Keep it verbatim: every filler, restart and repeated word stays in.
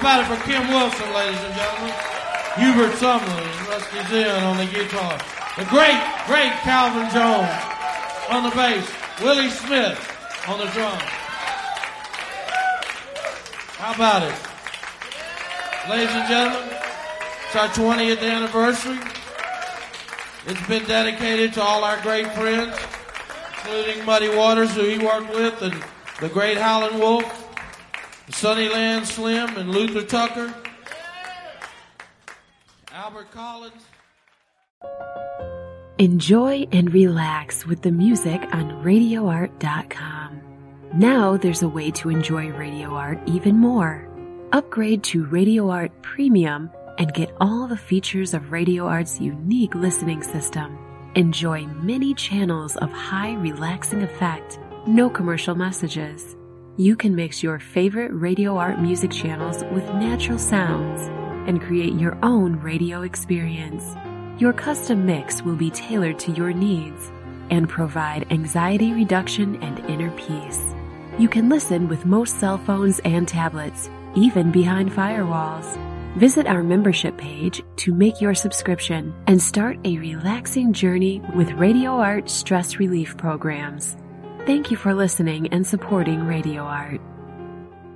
about it for Kim Wilson, ladies and gentlemen? Hubert Sumner and Rusty Zinn on the guitar. The great, great Calvin Jones on the bass. Willie Smith on the drums. How about it? Ladies and gentlemen, it's our twentieth anniversary. It's been dedicated to all our great friends, including Muddy Waters, who he worked with, and the great Howlin' Wolf, Sunnyland Slim, and Luther Tucker, Albert Collins. Enjoy and relax with the music on radio art dot com. Now there's a way to enjoy Radio Art even more. Upgrade to Radio Art Premium and get all the features of Radio Art's unique listening system. Enjoy many channels of high relaxing effect, no commercial messages. You can mix your favorite Radio Art music channels with natural sounds and create your own radio experience. Your custom mix will be tailored to your needs and provide anxiety reduction and inner peace. You can listen with most cell phones and tablets, even behind firewalls. Visit our membership page to make your subscription and start a relaxing journey with Radio Art stress relief programs. Thank you for listening and supporting Radio Art.